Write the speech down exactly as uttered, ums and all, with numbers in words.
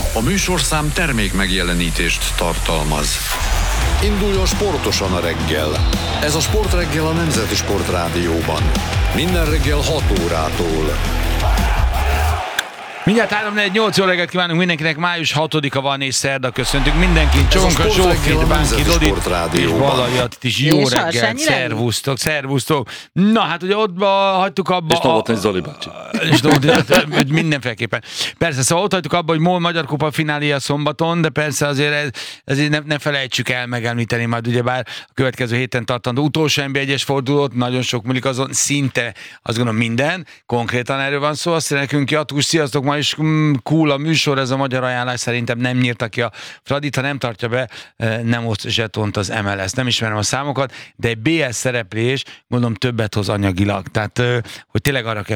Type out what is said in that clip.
A műsorszám termék megjelenítést tartalmaz. Induljon sportosan a reggel. Ez a Sportreggel a Nemzeti Sportrádióban. Minden reggel hat órától. Mindjárt három négy nyolc jó reggelt kívánunk mindenkinek, május hatodika van és szerda, köszöntünk mindenkit, Csonka, Zsófit, Bánki Dodit és Balajatit is. Jó reggelt, szervusztok, szervusztok. Na hát ugye ott hagytuk abba... És Novotny Zoli bácsi. És mindenféleképpen. Persze, szóval ott hagytuk abba, hogy MOL Magyar Kupa finálé a szombaton, de persze azért, ez, ezért ne, ne felejtsük el megemlíteni majd ugyebár a következő héten tartandó utolsó en bé egyes fordulót, nagyon sok múlik azon, szinte azt gondolom minden, konkrétan erről van szó, azt nekünk Jatus, sziasztok, ma is cool a műsor, ez a magyar ajánlás, szerintem nem nyírta ki a Fradit, ha nem tartja be, nem oszt zsetont az em el es. Nem ismerem a számokat, de egy bé es szereplés, gondolom többet hoz anyagilag. Tehát, hogy tényleg arra kell